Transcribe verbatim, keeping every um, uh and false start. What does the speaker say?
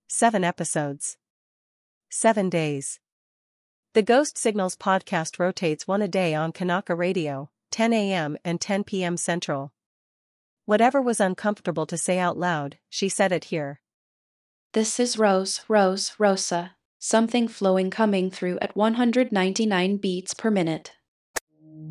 Seven episodes. Seven days. The Ghost Signals podcast rotates one a day on Kanaka Radio, ten a m and ten p m Central. Whatever was uncomfortable to say out loud, she said it here. This is Rose, Rose, Rosa. Something flowing coming through at one hundred ninety-nine beats per minute.